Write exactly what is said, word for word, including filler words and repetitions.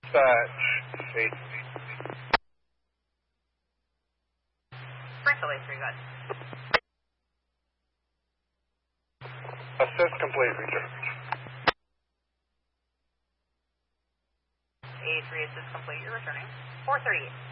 Dispatch. eight. Bristol A three, got it. Assist complete, Reacher. A three assist complete, you're returning. four thirty-eight.